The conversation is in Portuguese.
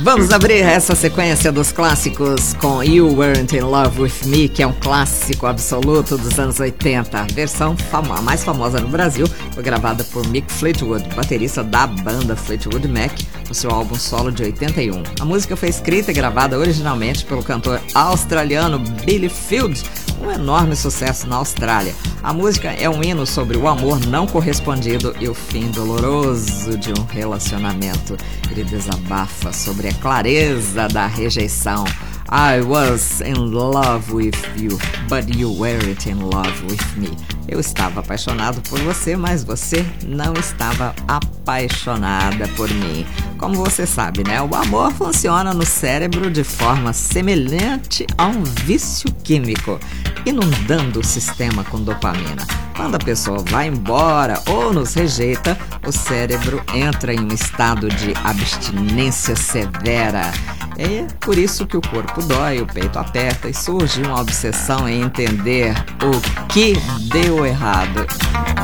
Vamos abrir essa sequência dos clássicos com You Weren't in Love With Me, que é um clássico absoluto dos anos 80. A versão mais famosa no Brasil foi gravada por Mick Fleetwood, baterista da banda Fleetwood Mac, no seu álbum solo de 81. A música foi escrita e gravada originalmente pelo cantor australiano Billy Field, um enorme sucesso na Austrália. A música é um hino sobre o amor não correspondido e o fim doloroso de um relacionamento. Ele desabafa sobre a clareza da rejeição. I was in love with you, but you weren't in love with me. Eu estava apaixonado por você, mas você não estava apaixonada por mim. Como você sabe, né? O amor funciona no cérebro de forma semelhante a um vício químico, inundando o sistema com dopamina. Quando a pessoa vai embora ou nos rejeita, o cérebro entra em um estado de abstinência severa. É por isso que o corpo dói, o peito aperta e surge uma obsessão em entender o que deu errado.